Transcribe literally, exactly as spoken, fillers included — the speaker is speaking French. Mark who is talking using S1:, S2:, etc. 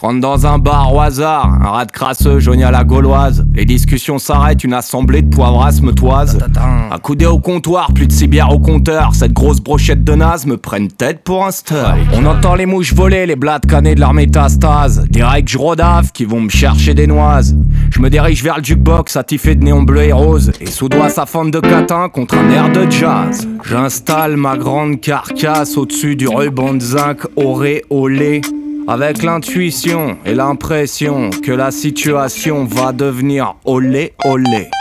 S1: Rentre dans un bar au hasard, un rat de crasseux jauni à la gauloise. Les discussions s'arrêtent, une assemblée de poivrasses me toise. Accoudé au comptoir, plus de six bières au compteur. Cette grosse brochette de naze me prenne tête pour un star. On entend les mouches voler, les blattes cannées de leur métastase. Direct je rodave, qui vont me chercher des noises. Je me dirige vers le jukebox, attifé de néon bleu et rose. Et soudoie sa fente de catin contre un air de jazz. J'installe ma grande carcasse au-dessus du ruban de zinc auréolé. Avec l'intuition et l'impression que la situation va devenir olé olé.